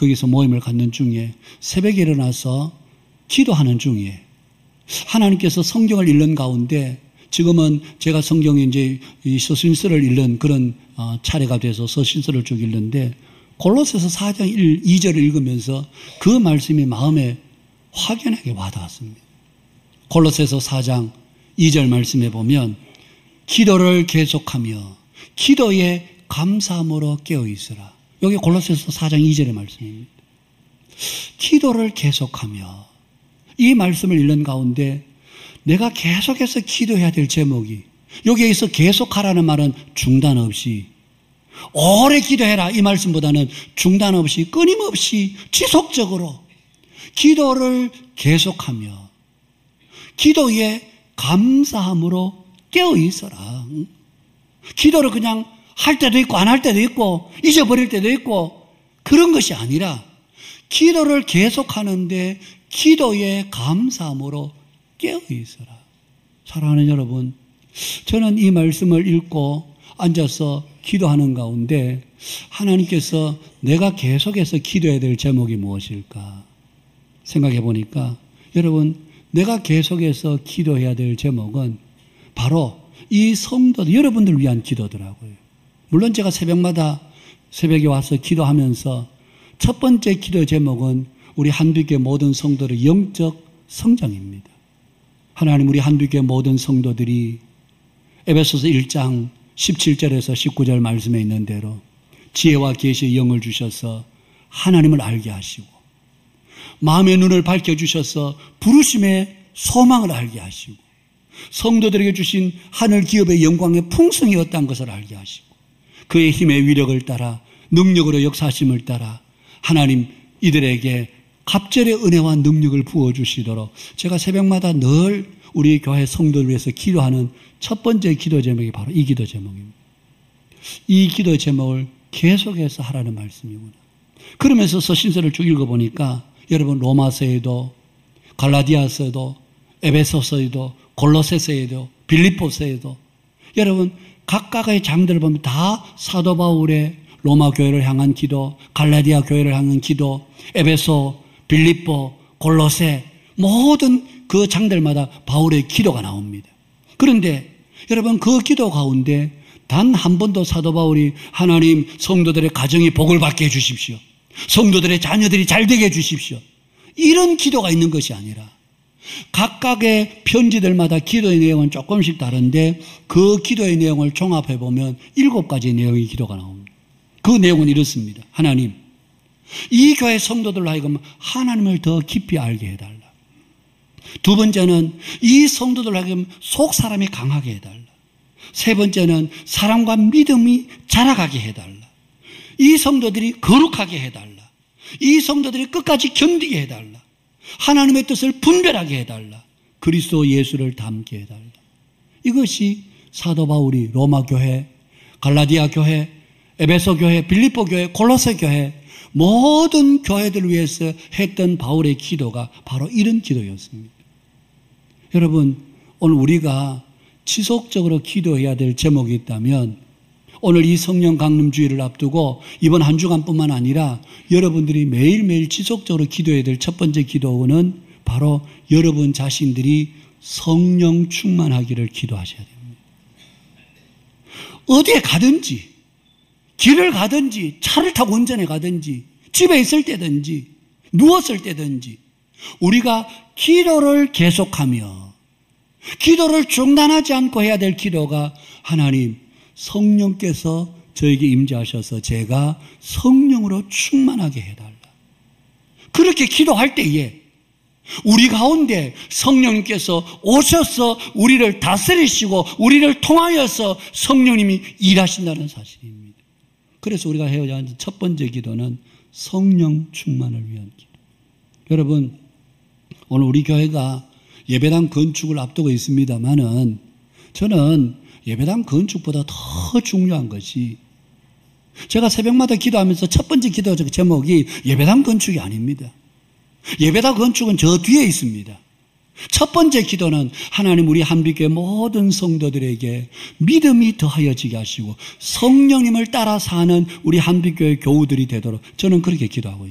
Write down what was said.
거기서 모임을 갖는 중에 새벽에 일어나서 기도하는 중에 하나님께서 성경을 읽는 가운데 지금은 제가 성경에 이제 이 서신서를 읽는 그런 차례가 돼서 서신서를 쭉 읽는데 골로새서 4장 2절을 읽으면서 그 말씀이 마음에 확연하게 와닿았습니다. 골로새서 4장 2절 말씀에 보면 기도를 계속하며 기도에 감사함으로 깨어있으라. 여기 골로새서 4장 2절의 말씀입니다. 기도를 계속하며 이 말씀을 읽는 가운데 내가 계속해서 기도해야 될 제목이 여기에서 계속하라는 말은 중단 없이 오래 기도해라 이 말씀보다는 중단 없이 끊임없이 지속적으로 기도를 계속하며 기도에 감사함으로 깨어있어라. 기도를 그냥 할 때도 있고 안 할 때도 있고 잊어버릴 때도 있고 그런 것이 아니라 기도를 계속하는데 기도에 감사함으로 깨어있어라. 사랑하는 여러분, 저는 이 말씀을 읽고 앉아서 기도하는 가운데 하나님께서 내가 계속해서 기도해야 될 제목이 무엇일까 생각해 보니까 여러분 내가 계속해서 기도해야 될 제목은 바로 이 성도들 여러분들 위한 기도더라고요. 물론 제가 새벽마다 새벽에 와서 기도하면서 첫 번째 기도 제목은 우리 한빛교회 모든 성도들의 영적 성장입니다. 하나님 우리 한빛교회 모든 성도들이 에베소서 1장 17절에서 19절 말씀에 있는 대로 지혜와 계시의 영을 주셔서 하나님을 알게 하시고 마음의 눈을 밝혀주셔서 부르심의 소망을 알게 하시고 성도들에게 주신 하늘 기업의 영광의 풍성이 어떤 것을 알게 하시고 그의 힘의 위력을 따라 능력으로 역사하심을 따라 하나님 이들에게 갑절의 은혜와 능력을 부어주시도록 제가 새벽마다 늘 우리 교회 성도를 위해서 기도하는 첫 번째 기도 제목이 바로 이 기도 제목입니다. 이 기도 제목을 계속해서 하라는 말씀이구나. 그러면서 서신서를 쭉 읽어보니까 여러분 로마서에도 갈라디아서에도 에베소서에도 골로새서에도 빌립보서에도 여러분 각각의 장들을 보면 다 사도 바울의 로마 교회를 향한 기도, 갈라디아 교회를 향한 기도, 에베소, 빌립보, 골로새 모든 그 장들마다 바울의 기도가 나옵니다. 그런데 여러분 그 기도 가운데 단 한 번도 사도 바울이 하나님 성도들의 가정이 복을 받게 해주십시오. 성도들의 자녀들이 잘 되게 해주십시오. 이런 기도가 있는 것이 아니라 각각의 편지들마다 기도의 내용은 조금씩 다른데 그 기도의 내용을 종합해보면 7가지 내용의 기도가 나옵니다. 그 내용은 이렇습니다. 하나님, 이 교회 성도들로 하여금 하나님을 더 깊이 알게 해달라. 두 번째는 이 성도들로 하여금 속 사람이 강하게 해달라. 세 번째는 사랑과 믿음이 자라가게 해달라. 이 성도들이 거룩하게 해달라. 이 성도들이 끝까지 견디게 해달라. 하나님의 뜻을 분별하게 해달라. 그리스도 예수를 닮게 해달라. 이것이 사도 바울이 로마 교회, 갈라디아 교회, 에베소 교회, 빌립보 교회, 골로새 교회 모든 교회들을 위해서 했던 바울의 기도가 바로 이런 기도였습니다. 여러분 오늘 우리가 지속적으로 기도해야 될 제목이 있다면 오늘 이 성령 강림 주일을 앞두고 이번 한 주간뿐만 아니라 여러분들이 매일매일 지속적으로 기도해야 될 첫 번째 기도는 바로 여러분 자신들이 성령 충만하기를 기도하셔야 됩니다. 어디에 가든지 길을 가든지 차를 타고 운전해 가든지 집에 있을 때든지 누웠을 때든지 우리가 기도를 계속하며 기도를 중단하지 않고 해야 될 기도가 하나님 성령께서 저에게 임재하셔서 제가 성령으로 충만하게 해달라. 그렇게 기도할 때에 우리 가운데 성령님께서 오셔서 우리를 다스리시고 우리를 통하여서 성령님이 일하신다는 사실입니다. 그래서 우리가 해야 하는 첫 번째 기도는 성령 충만을 위한 기도. 여러분 오늘 우리 교회가 예배당 건축을 앞두고 있습니다마는 저는 예배당 건축보다 더 중요한 것이 제가 새벽마다 기도하면서 첫 번째 기도 제목이 예배당 건축이 아닙니다. 예배당 건축은 저 뒤에 있습니다. 첫 번째 기도는 하나님 우리 한빛교회 모든 성도들에게 믿음이 더하여지게 하시고 성령님을 따라 사는 우리 한빛교회 교우들이 되도록 저는 그렇게 기도하고 있습니다.